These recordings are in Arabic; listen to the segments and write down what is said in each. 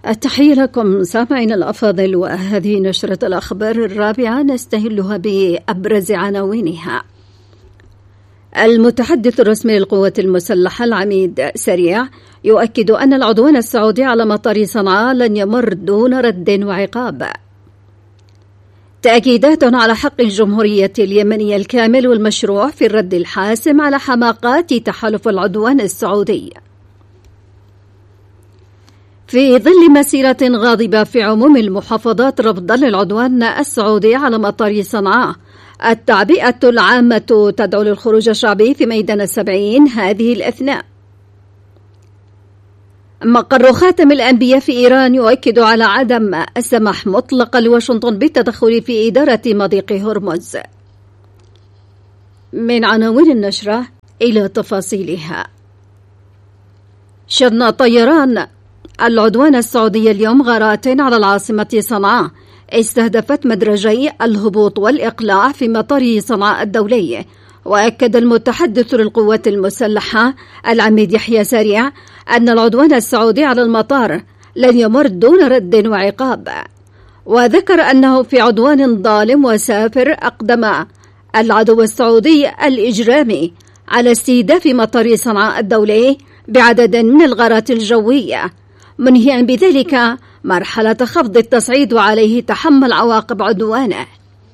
التحية لكم سامعين الأفاضل، وهذه نشرة الأخبار الرابعة نستهلها بأبرز عناوينها. المتحدث الرسمي للقوات المسلحة العميد سريع يؤكد أن العدوان السعودي على مطار صنعاء لن يمر دون رد وعقاب. تأكيدات على حق الجمهورية اليمنية الكامل والمشروع في الرد الحاسم على حماقات تحالف العدوان السعودي. في ظل مسيرة غاضبة في عموم المحافظات رفضا للعدوان السعودي على مطار صنعاء، التعبئة العامة تدعو للخروج الشعبي في ميدان 70 هذه الأثناء. مقر خاتم الأنبياء في إيران يؤكد على عدم السماح مطلقا لواشنطن بالتدخل في إدارة مضيق هرمز. من عناوين النشرة إلى تفاصيلها. شن طيران العدوان السعودي اليوم غارات على العاصمة صنعاء استهدفت مدرجي الهبوط والإقلاع في مطار صنعاء الدولي. وأكد المتحدث للقوات المسلحة العميد يحيى سريع أن العدوان السعودي على المطار لن يمر دون رد وعقاب، وذكر أنه في عدوان ظالم وسافر أقدم العدو السعودي الإجرامي على استهداف مطار صنعاء الدولي بعدد من الغارات الجوية، منهيا بذلك مرحلة خفض التصعيد وعليه تحمل عواقب عدوانه.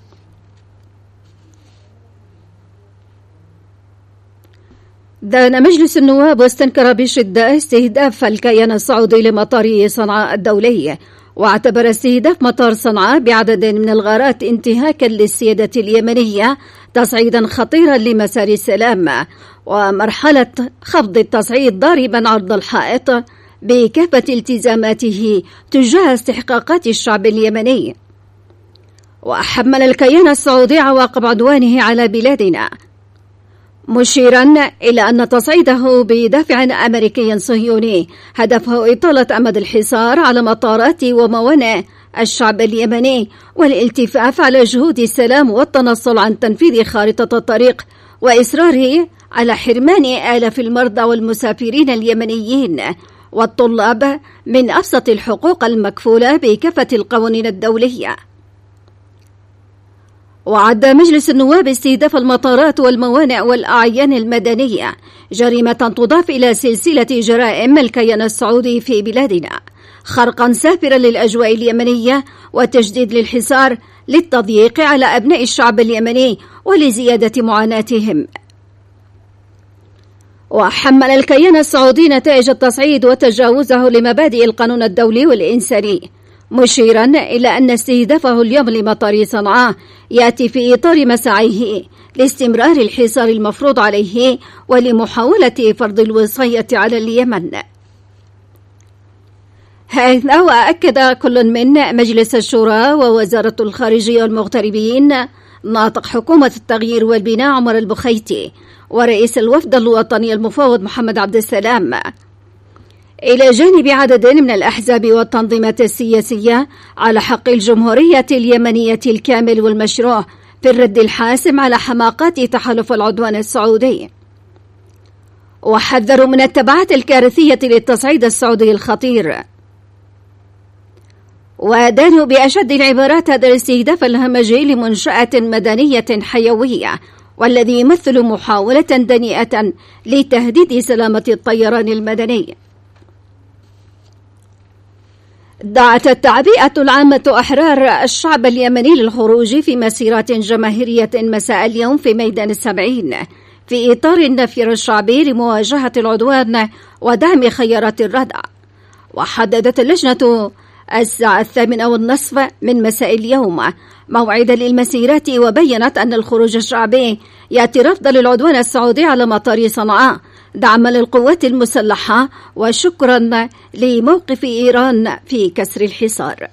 دان مجلس النواب واستنكر بشدة استهداف الكيان السعودي لمطار صنعاء الدولي، واعتبر استهداف مطار صنعاء بعدد من الغارات انتهاكا للسيادة اليمنية، تصعيدا خطيرا لمسار السلام، ومرحلة خفض التصعيد ضاربا عرض الحائط بكافة التزاماته تجاه استحقاقات الشعب اليمني. وحمل الكيان السعودي عواقب عدوانه على بلادنا، مشيرا إلى أن تصعيده بدافع أمريكي صهيوني هدفه إطالة أمد الحصار على مطارات وموانئ الشعب اليمني والالتفاف على جهود السلام والتنصل عن تنفيذ خارطة الطريق، وإصراره على حرمان آلاف المرضى والمسافرين اليمنيين والطلاب من أبسط الحقوق المكفولة بكافة القوانين الدولية. وعد مجلس النواب استهداف المطارات والموانئ والأعيان المدنية جريمة تضاف إلى سلسلة جرائم الكيان السعودي في بلادنا، خرقا سافرا للأجواء اليمنية وتجديد للحصار للتضييق على أبناء الشعب اليمني ولزيادة معاناتهم. وحمل الكيان السعودي نتائج التصعيد وتجاوزه لمبادئ القانون الدولي والإنساني، مشيرا إلى أن استهدافه اليوم لمطار صنعاء يأتي في إطار مساعيه لاستمرار الحصار المفروض عليه ولمحاولة فرض الوصاية على اليمن. هذا وأكد كل من مجلس الشورى ووزارة الخارجية والمغتربين ناطق حكومة التغيير والبناء عمر البخيتي ورئيس الوفد الوطني المفوض محمد عبد السلام، إلى جانب عدد من الأحزاب والتنظيمات السياسية، على حق الجمهورية اليمنية الكامل والمشروع في الرد الحاسم على حماقات تحالف العدوان السعودي. وحذروا من التبعات الكارثية للتصعيد السعودي الخطير، ودانوا بأشد العبارات هذا الاستهداف الهمجي لمنشأة مدنية حيوية، والذي يمثل محاولة دنيئة لتهديد سلامة الطيران المدني. دعت التعبئة العامة أحرار الشعب اليمني للخروج في مسيرات جماهيرية مساء اليوم في ميدان 70 في إطار النفير الشعبي لمواجهة العدوان ودعم خيارات الردع. وحددت اللجنة الساعة 8:30 من مساء اليوم موعدا للمسيرات، وبينت أن الخروج الشعبي يأتي رفضا للعدوان السعودي على مطار صنعاء، دعما للقوات المسلحة وشكرا لموقف إيران في كسر الحصار.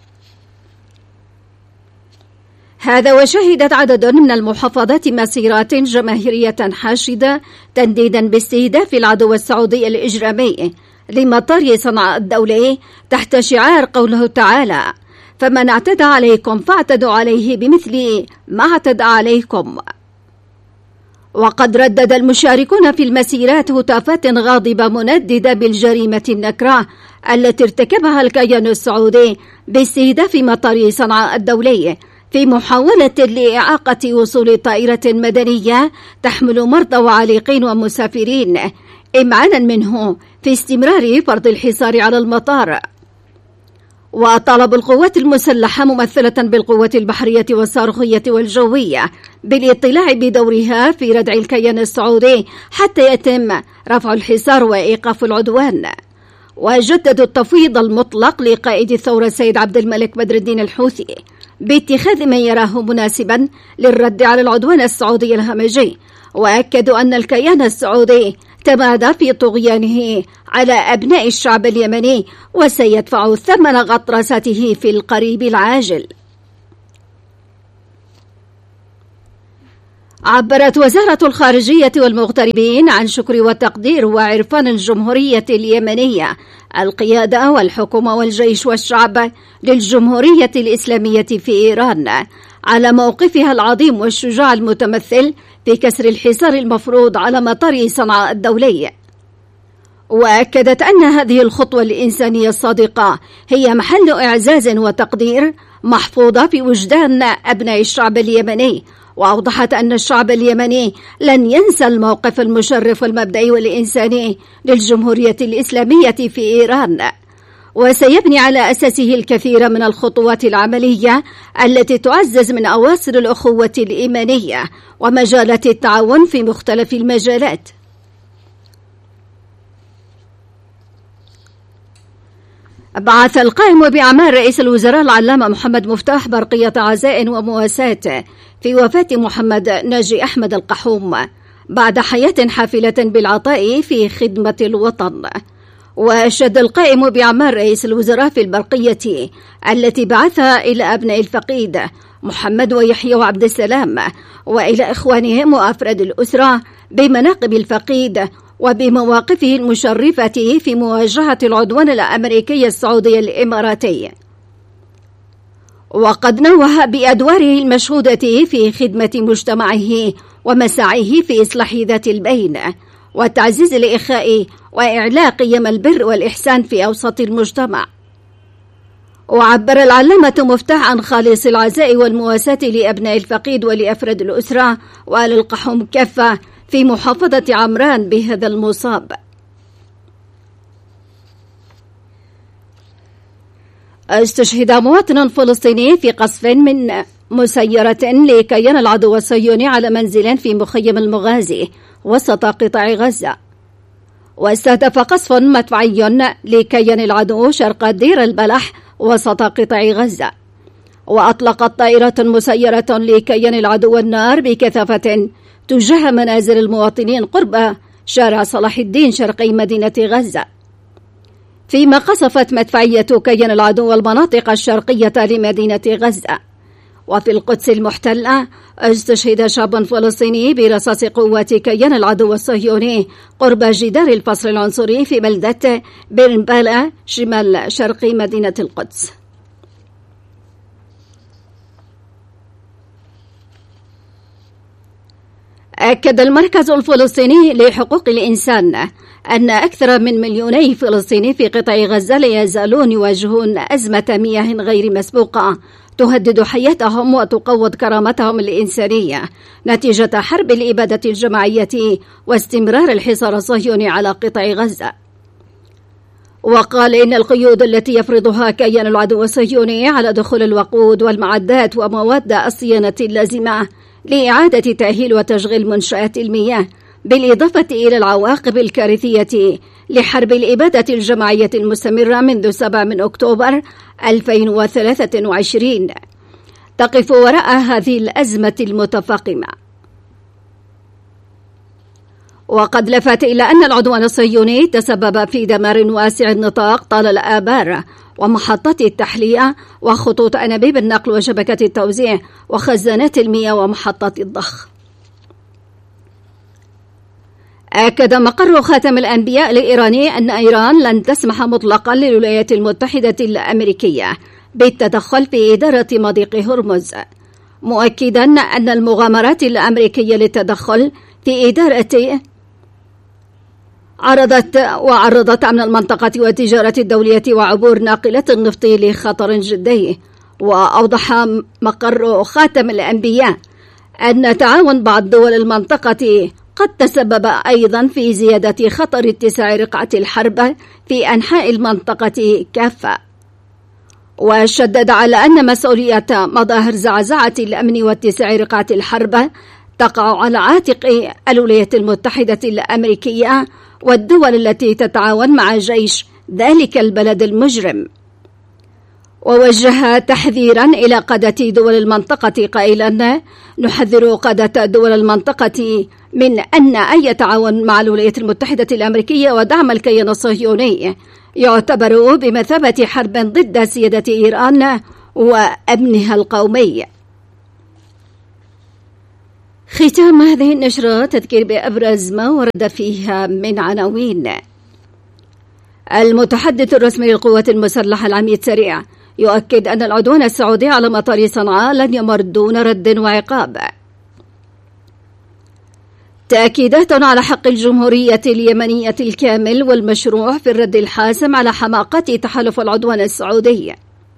هذا وشهدت عدد من المحافظات مسيرات جماهيرية حاشدة تنديدا باستهداف العدو السعودي الإجرامي لمطار صنعاء الدولي تحت شعار قوله تعالى: فمن اعتدى عليكم فاعتدوا عليه بمثل ما اعتدى عليكم. وقد ردد المشاركون في المسيرات هتافات غاضبة منددة بالجريمة النكراء التي ارتكبها الكيان السعودي باستهداف مطار صنعاء الدولي في محاولة لإعاقة وصول طائرة مدنية تحمل مرضى وعالقين ومسافرين، إمعانا منه في استمرار فرض الحصار على المطار. وطالب القوات المسلحة ممثلة بالقوات البحرية والصاروخية والجوية بالاطلاع بدورها في ردع الكيان السعودي حتى يتم رفع الحصار وإيقاف العدوان. وجددوا التفويض المطلق لقائد الثورة السيد عبد الملك بدر الدين الحوثي باتخاذ ما يراه مناسبا للرد على العدوان السعودي الهمجي، وأكدوا أن الكيان السعودي تمادى في طغيانه على أبناء الشعب اليمني وسيدفع ثمن غطرسته في القريب العاجل. عبرت وزارة الخارجية والمغتربين عن شكر وتقدير وعرفان الجمهورية اليمنية القيادة والحكومة والجيش والشعب للجمهورية الإسلامية في إيران على موقفها العظيم والشجاع المتمثل في كسر الحصار المفروض على مطار صنعاء الدولي. وأكدت أن هذه الخطوة الإنسانية الصادقة هي محل إعزاز وتقدير محفوظة في وجدان أبناء الشعب اليمني، وأوضحت أن الشعب اليمني لن ينسى الموقف المشرف والمبدئي والإنساني للجمهورية الإسلامية في إيران، وسيبني على أساسه الكثير من الخطوات العملية التي تعزز من أواصر الأخوة الإيمانية ومجالات التعاون في مختلف المجالات. بعث القائم بأعمال رئيس الوزراء العلامة محمد مفتاح برقية عزاء ومواساة في وفاة محمد ناجي أحمد القحوم بعد حياة حافلة بالعطاء في خدمة الوطن. وأشاد القائم بأعمال رئيس الوزراء في البرقية التي بعثها إلى أبناء الفقيد محمد ويحيى وعبد السلام وإلى إخوانهم وأفراد الأسرة بمناقب الفقيد وبمواقفه المشرفة في مواجهة العدوان الأمريكي السعودي الإماراتي. وقد نوه بأدواره المشهودة في خدمة مجتمعه ومساعيه في إصلاح ذات البين وتعزيز الإخاء وإعلاء قيم البر والإحسان في أوسط المجتمع. وعبر العلامة مفتاح عن خالص العزاء والمواساة لأبناء الفقيد ولأفراد الأسرة وآل القحوم كافة في محافظة عمران بهذا المصاب. استشهد مواطن فلسطيني في قصف من مسيرة لكيان العدو الصهيوني على منزل في مخيم المغازي وسط قطاع غزة. واستهدف قصف مدفعي لكيان العدو شرق دير البلح وسط قطاع غزة. وأطلقت طائرة مسيرة لكيان العدو النار بكثافة تجاه منازل المواطنين قرب شارع صلاح الدين شرقي مدينة غزة، فيما قصفت مدفعية كيان العدو المناطق الشرقية لمدينة غزة. وفي القدس المحتلة استشهد شاب فلسطيني برصاص قوات كيان العدو الصهيوني قرب جدار الفصل العنصري في بلدة بيرنبالا شمال شرق مدينة القدس. أكد المركز الفلسطيني لحقوق الإنسان أن أكثر من 2 مليون فلسطيني في قطاع غزة لا يزالون يواجهون أزمة مياه غير مسبوقة تهدد حياتهم وتقوض كرامتهم الإنسانية نتيجة حرب الإبادة الجماعية واستمرار الحصار الصهيوني على قطاع غزة. وقال إن القيود التي يفرضها كيان العدو الصهيوني على دخول الوقود والمعدات ومواد الصيانة اللازمة لإعادة تأهيل وتشغيل منشآت المياه، بالإضافة إلى العواقب الكارثية لحرب الإبادة الجماعية المستمرة منذ 7 أكتوبر 2023، تقف وراء هذه الأزمة المتفاقمة. وقد لفت إلى أن العدوان الصهيوني تسبب في دمار واسع النطاق طال الآبار ومحطات التحلية وخطوط أنابيب النقل وشبكة التوزيع وخزانات المياه ومحطات الضخ. أكد مقر خاتم الأنبياء الإيراني أن إيران لن تسمح مطلقا للولايات المتحدة الأمريكية بالتدخل في إدارة مضيق هرمز، مؤكدا أن المغامرات الأمريكية للتدخل في إدارته عرضت أمن المنطقة والتجارة الدولية وعبور ناقلات النفط لخطر جدي. وأوضح مقر خاتم الأنبياء أن تعاون بعض دول المنطقة قد تسبب أيضا في زيادة خطر اتساع رقعة الحرب في أنحاء المنطقة كافة. وشدد على أن مسؤولية مظاهر زعزعة الأمن واتساع رقعة الحرب تقع على عاتق الولايات المتحدة الأمريكية والدول التي تتعاون مع جيش ذلك البلد المجرم. ووجه تحذيرا إلى قادة دول المنطقة قائلا: نحذر قادة دول المنطقة من أن أي تعاون مع الولايات المتحدة الأمريكية ودعم الكيان الصهيوني يعتبر بمثابة حرب ضد سيادة إيران وأمنها القومي. ختام هذه النشرة تذكير بأبرز ما ورد فيها من عناوين. المتحدث الرسمي للقوات المسلحة العميد سريع يؤكد أن العدوان السعودي على مطار صنعاء لن يمر دون رد وعقاب. تأكيدات على حق الجمهورية اليمنية الكامل والمشروع في الرد الحاسم على حماقة تحالف العدوان السعودي.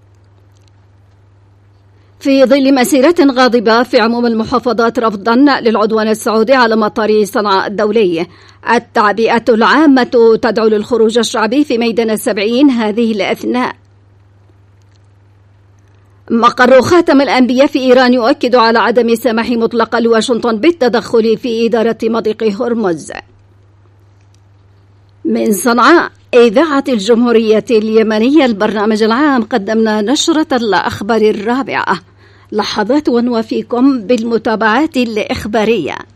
في ظل مسيرة غاضبة في عموم المحافظات رفضا للعدوان السعودي على مطار صنعاء الدولي، التعبئة العامة تدعو للخروج الشعبي في ميدان 70 هذه الأثناء. مقر خاتم الأنبياء في إيران يؤكد على عدم سماح مطلقا لواشنطن بالتدخل في إدارة مضيق هرمز. من صنعاء إذاعة الجمهورية اليمنية البرنامج العام قدمنا نشرة الأخبار الرابعة. لحظات ونوافيكم بالمتابعات الإخبارية.